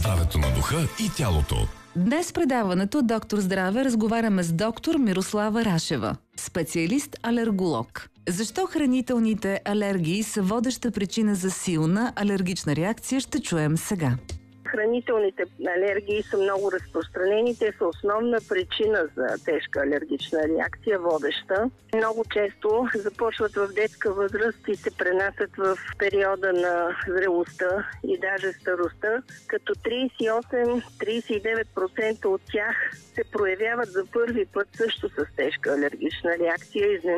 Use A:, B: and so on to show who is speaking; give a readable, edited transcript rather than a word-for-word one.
A: здравето на духа и тялото.
B: Днес в предаването Доктор Здраве разговаряме с доктор Мирослава Рашева, специалист-алерголог. Защо хранителните алергии са водеща причина за силна алергична реакция, ще чуем сега.
C: Хранителните алергии са много разпространени. Те са основна причина за тежка алергична реакция, водеща. Много често започват в детска възраст и се пренасят в периода на зрелостта и даже старостта, като 38-39% от тях се проявяват за първи път също с тежка алергична реакция.